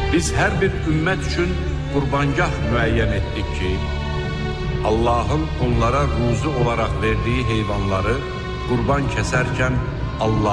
Biz hər bir ümmət üçün qurbangah müəyyən etdik ki, Allahın onlara ruzu olaraq verdiyi heyvanları qurban kəsərkən Allah